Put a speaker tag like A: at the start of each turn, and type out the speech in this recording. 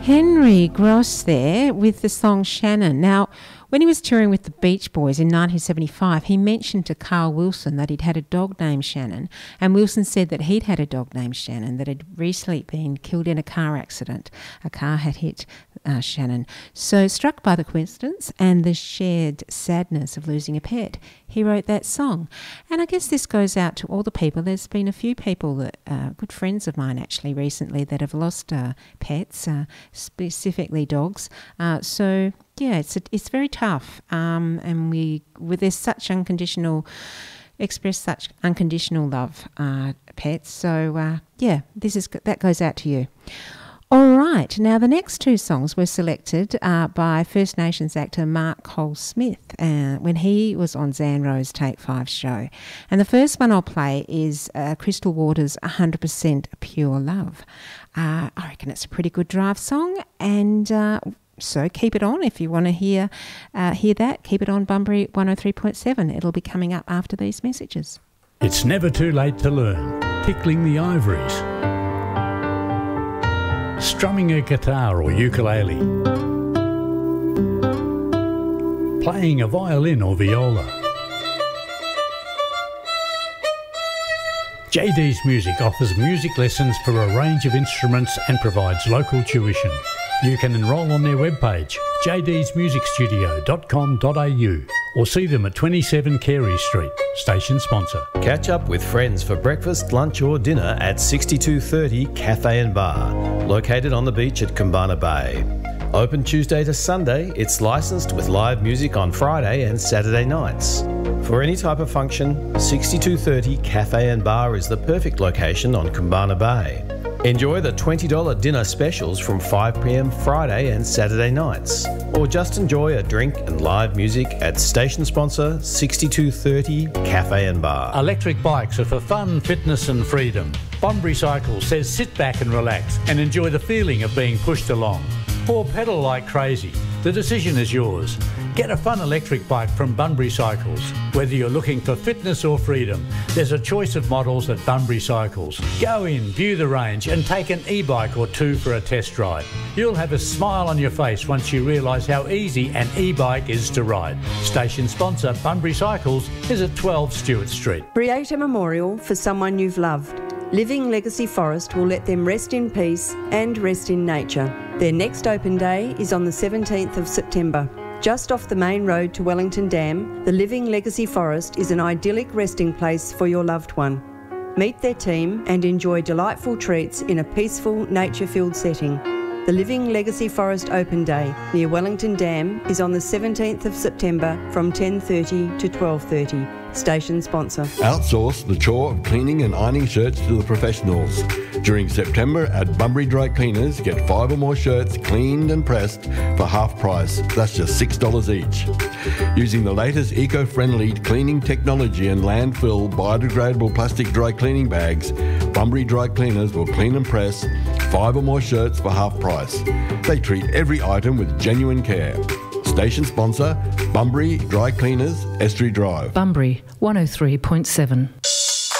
A: Henry Gross there with the song Shannon. Now, when he was touring with the Beach Boys in 1975, he mentioned to Carl Wilson that he'd had a dog named Shannon, and Wilson said that he'd had a dog named Shannon that had recently been killed in a car accident. A car had hit Shannon. So, struck by the coincidence and the shared sadness of losing a pet, he wrote that song. And I guess this goes out to all the people. There's been a few people, that good friends of mine actually recently, that have lost pets, specifically dogs. So yeah, it's very tough, and there's such express such unconditional love, pets. So yeah, that goes out to you. All right, now the next two songs were selected by First Nations actor Mark Cole-Smith when he was on Zan Rose Take 5 show. And the first one I'll play is Crystal Waters' 100% Pure Love. I reckon it's a pretty good drive song, and so keep it on if you want to hear that. Keep it on Bunbury 103.7. It'll be coming up after these messages.
B: It's never too late to learn. Tickling the ivories. Strumming a guitar or ukulele. Playing a violin or viola. JD's Music offers music lessons for a range of instruments and provides local tuition. You can enrol on their webpage, jdsmusicstudio.com.au, or see them at 27 Carey Street, station sponsor.
C: Catch up with friends for breakfast, lunch or dinner at 6230 Cafe and Bar, located on the beach at Kumbana Bay. Open Tuesday to Sunday, it's licensed with live music on Friday and Saturday nights. For any type of function, 6230 Cafe and Bar is the perfect location on Kumbana Bay. Enjoy the $20 dinner specials from 5 p.m. Friday and Saturday nights. Or just enjoy a drink and live music at station sponsor 6230 Cafe and Bar.
B: Electric bikes are for fun, fitness and freedom. Bunbury Cycles says sit back and relax and enjoy the feeling of being pushed along. Or pedal like crazy. The decision is yours. Get a fun electric bike from Bunbury Cycles. Whether you're looking for fitness or freedom, there's a choice of models at Bunbury Cycles. Go in, view the range and take an e-bike or two for a test drive. You'll have a smile on your face once you realise how easy an e-bike is to ride. Station sponsor Bunbury Cycles is at 12 Stewart Street.
D: Create a memorial for someone you've loved. Living Legacy Forest will let them rest in peace and rest in nature. Their next open day is on the 17th of September. Just off the main road to Wellington Dam, the Living Legacy Forest is an idyllic resting place for your loved one. Meet their team and enjoy delightful treats in a peaceful, nature-filled setting. The Living Legacy Forest Open Day near Wellington Dam is on the 17th of September from 10:30 to 12:30. Station sponsor.
E: Outsource the chore of cleaning and ironing shirts to the professionals. During September at Bunbury Dry Cleaners, get 5 or more shirts cleaned and pressed for half price. That's just $6 each. Using the latest eco-friendly cleaning technology and landfill biodegradable plastic dry cleaning bags, Bunbury Dry Cleaners will clean and press 5 or more shirts for half price. They treat every item with genuine care. Station sponsor, Bunbury Dry Cleaners, Estuary Drive.
F: Bunbury 103.7.